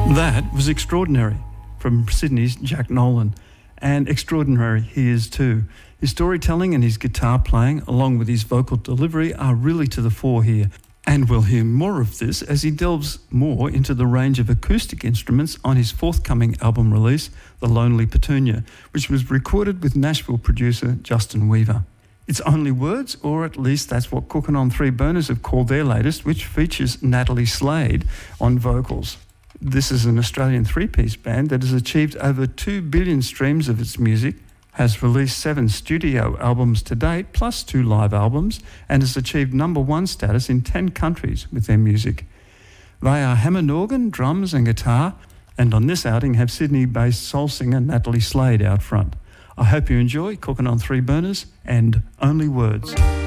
That was Extraordinary from Sydney's Jack Nolan. And extraordinary he is too. His storytelling and his guitar playing, along with his vocal delivery, are really to the fore here. And we'll hear more of this as he delves more into the range of acoustic instruments on his forthcoming album release, The Lonely Petunia, which was recorded with Nashville producer Justin Weaver. It's Only Words, or at least that's what Cookin' on Three Burners have called their latest, which features Natalie Slade on vocals. This is an Australian three-piece band that has achieved over 2 billion streams of its music, has released 7 studio albums to date, plus 2 live albums, and has achieved #1 status in 10 countries with their music. They are Hammond organ, drums and guitar, and on this outing have Sydney-based soul singer Natalie Slade out front. I hope you enjoy Cookin' on Three Burners and Only Words.